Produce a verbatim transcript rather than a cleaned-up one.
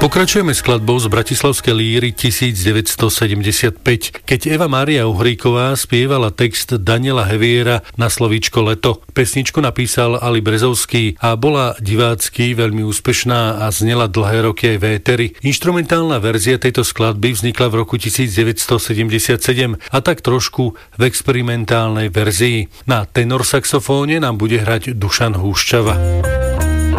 Pokračujeme skladbou z bratislavskej líry devätnásťsedemdesiatpäť, keď Eva Mária Uhríková spievala text Daniela Heviera na slovíčko Leto. Pesničku napísal Ali Brezovský a bola divácky veľmi úspešná a znela dlhé roky aj v éteri. Inštrumentálna verzia tejto skladby vznikla v roku devätnásťsedemdesiatsedem a tak trošku v experimentálnej verzii. Na tenor saxofóne nám bude hrať Dušan Húšťava.